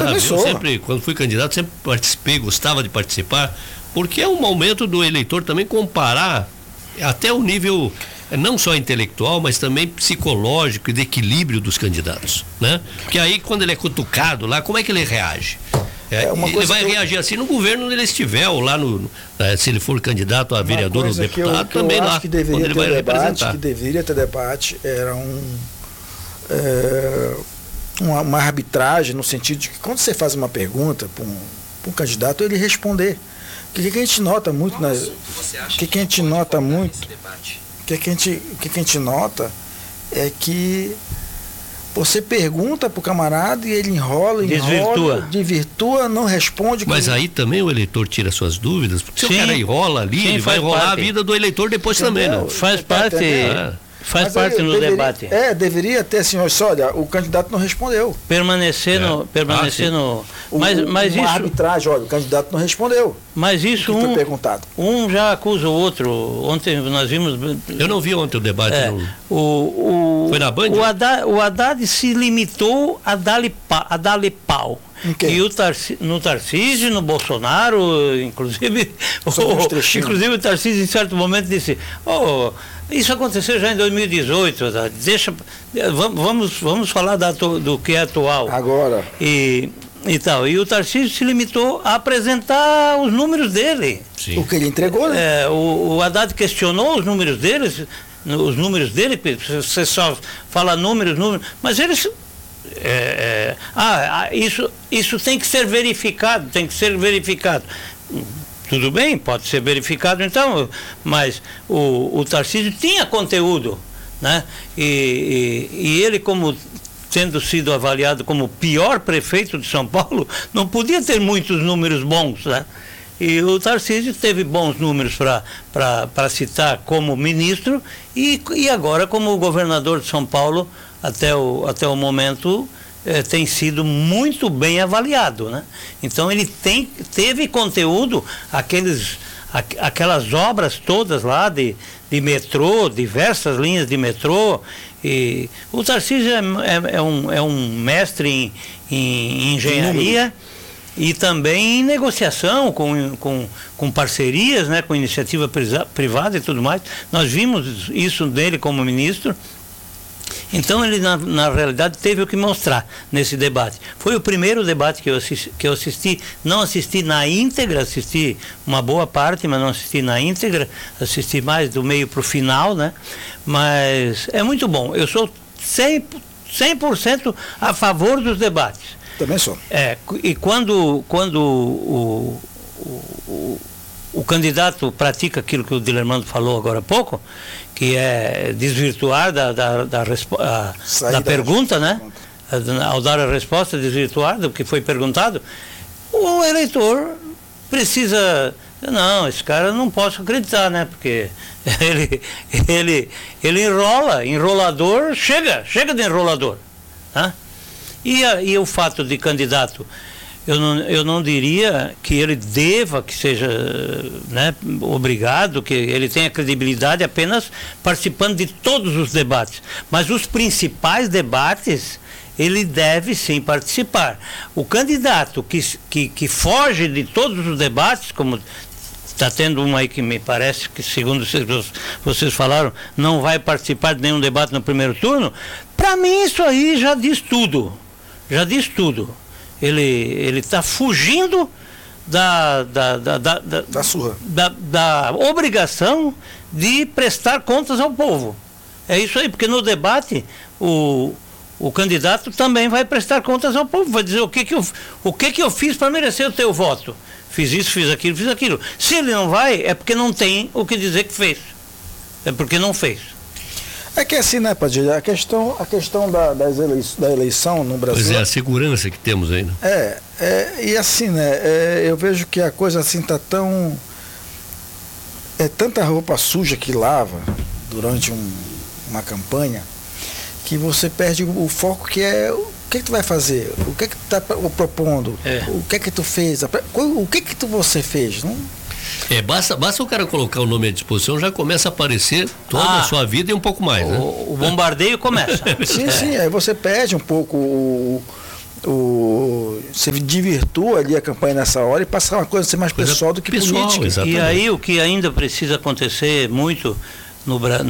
sabe? Eu sempre, quando fui candidato, sempre participei, gostava de participar, porque é um momento do eleitor também comparar até o nível não só intelectual, mas também psicológico e de equilíbrio dos candidatos, né? Porque aí, quando ele é cutucado lá, como é que ele reage? Ele vai reagir assim no governo onde ele estiver, ou lá se ele for candidato a vereador ou deputado, também lá, que deveria onde ele vai representar. Que deveria ter debate, era uma arbitragem, no sentido de que quando você faz uma pergunta para um candidato, ele responder. O que a gente nota muito é que você pergunta pro camarada e ele enrola, desvirtua, não responde. Mas aí também o eleitor tira suas dúvidas, porque se o cara enrola ali, ele vai enrolar a vida do eleitor depois também, né? Faz parte no debate. Deveria ter assim, olha, o candidato não respondeu. Permanecer no. Mas isso. Arbitragem, olha, o candidato não respondeu. Mas isso foi perguntado. Um já acusa o outro. Ontem nós vimos. Eu não vi ontem o debate. Foi na Band? O Haddad se limitou a dar-lhe pau. E no Tarcísio, no Bolsonaro, inclusive o Tarcísio em certo momento disse, isso aconteceu já em 2018, vamos falar do que é atual. Agora. E o Tarcísio se limitou a apresentar os números dele. Sim. O que ele entregou, né? O Haddad questionou os números dele, você só fala números, mas eles... isso tem que ser verificado, Tudo bem, pode ser verificado então, mas o Tarcísio tinha conteúdo, né? E ele, como tendo sido avaliado como o pior prefeito de São Paulo, não podia ter muitos números bons, né? E o Tarcísio teve bons números para citar como ministro e agora como governador de São Paulo, até o momento, tem sido muito bem avaliado, né? Então ele teve conteúdo, aquelas obras todas lá de metrô, diversas linhas de metrô, e o Tarcísio é um mestre em engenharia e também em negociação com parcerias, né, com iniciativa privada e tudo mais. Nós vimos isso dele como ministro. Então ele na realidade teve o que mostrar nesse debate. Foi o primeiro debate que eu assisti, não assisti na íntegra, assisti uma boa parte, mas não assisti na íntegra, assisti mais do meio para o final, né? Mas é muito bom, eu sou 100% a favor dos debates. Também sou. E quando o candidato pratica aquilo que o Dilermando falou agora há pouco, que é desvirtuar da pergunta, né? Ao dar a resposta, desvirtuar do que foi perguntado, o eleitor precisa... Não, esse cara eu não posso acreditar, né? Porque ele enrolador, chega de enrolador, né? E o fato de candidato, eu não diria que ele deva, que seja, né, obrigado, que ele tenha credibilidade apenas participando de todos os debates. Mas os principais debates, ele deve sim participar. O candidato que foge de todos os debates, como está tendo um aí que me parece que, segundo vocês falaram, não vai participar de nenhum debate no primeiro turno, para mim isso aí já diz tudo. Ele está fugindo da obrigação de prestar contas ao povo. É isso aí, porque no debate o candidato também vai prestar contas ao povo, vai dizer o que eu fiz para merecer o teu voto. Fiz isso, fiz aquilo. Se ele não vai, é porque não tem o que dizer que fez. É porque não fez. É que assim, né, Padilha, a questão da eleição no Brasil... Pois é, a segurança que temos aí, né? E assim, né, eu vejo que a coisa assim está tão... É tanta roupa suja que lava durante uma campanha, que você perde o foco, que é o que tu vai fazer, o que tu está propondo, o que tu fez, o que você fez, não... Basta o cara colocar o nome à disposição, já começa a aparecer toda a sua vida e um pouco mais, né? O bombardeio começa. Sim, aí você perde um pouco você divirtua ali a campanha nessa hora e passar uma coisa a ser mais pessoal do que política. Exatamente. E aí o que ainda precisa acontecer muito